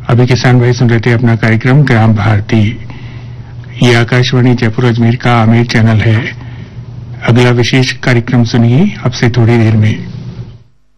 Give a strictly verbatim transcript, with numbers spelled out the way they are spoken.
अभी किसान भाई सुन रहे थे अपना कार्यक्रम ग्राम भारती। ये आकाशवाणी जयपुर अजमेर का आमेर चैनल है। अगला विशेष कार्यक्रम सुनिए अब से थोड़ी देर में।